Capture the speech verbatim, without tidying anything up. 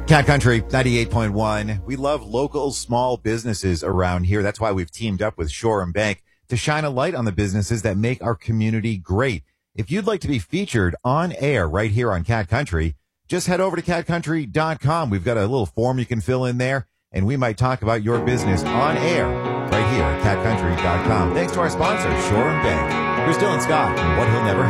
Cat Country ninety-eight point one. We love local small businesses around here. That's why we've teamed up with Shore and Bank to shine a light on the businesses that make our community great. If you'd like to be featured on air right here on Cat Country, just head over to cat country dot com. We've got a little form you can fill in there, and we might talk about your business on air right here at cat country dot com. Thanks to our sponsor, Shore and Bank. Here's Dylan Scott and What He'll Never Have.